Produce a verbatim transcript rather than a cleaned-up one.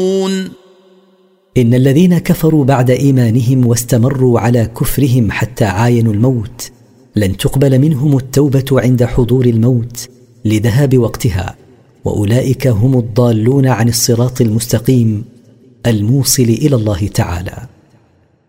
إن الذين كفروا بعد إيمانهم واستمروا على كفرهم حتى عاينوا الموت لن تقبل منهم التوبة عند حضور الموت لذهاب وقتها، وأولئك هم الضالون عن الصراط المستقيم الموصل إلى الله تعالى.